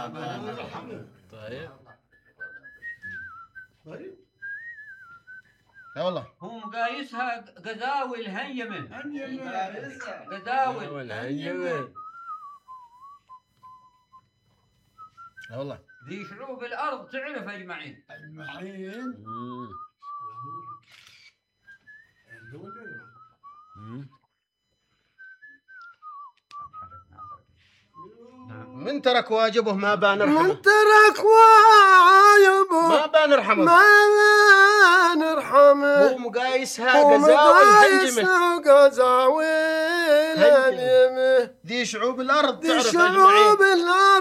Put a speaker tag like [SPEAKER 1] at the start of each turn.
[SPEAKER 1] طيب
[SPEAKER 2] لا والله
[SPEAKER 3] هو مقايسها قزاوي الهيمة. قزاوي
[SPEAKER 1] والهيمة.
[SPEAKER 2] لا والله
[SPEAKER 3] ذي شعوب الأرض تعرف أجمعين.
[SPEAKER 2] من ترك واجبه ما بان نرحمه.
[SPEAKER 4] من ترك واجبه
[SPEAKER 2] ما بان نرحمه.
[SPEAKER 4] ما بان نرحمه.
[SPEAKER 2] هو مقايسها قزاوي الهنجمة.
[SPEAKER 4] قزاوي الهنجمة.
[SPEAKER 2] ذي شعوب الأرض
[SPEAKER 4] ذي
[SPEAKER 2] تعرف
[SPEAKER 4] شعوب
[SPEAKER 2] أجمعين.
[SPEAKER 4] الأرض